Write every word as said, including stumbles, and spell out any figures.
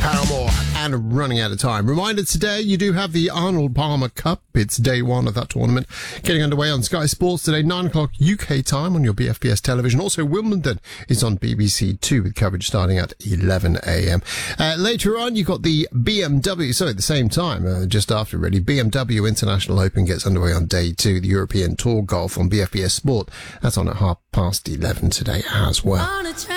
Paramore and Running Out of Time. Reminder today, you do have the Arnold Palmer Cup. It's day one of that tournament getting underway on Sky Sports today, nine o'clock U K time on your B F B S television. Also, Wimbledon is on B B C Two with coverage starting at eleven a.m. Uh, later on, you've got the B M W, sorry, at the same time, uh, just after really, B M W International Open gets underway on day two, the European Tour Golf on B F B S Sport. That's on at half past eleven today as well.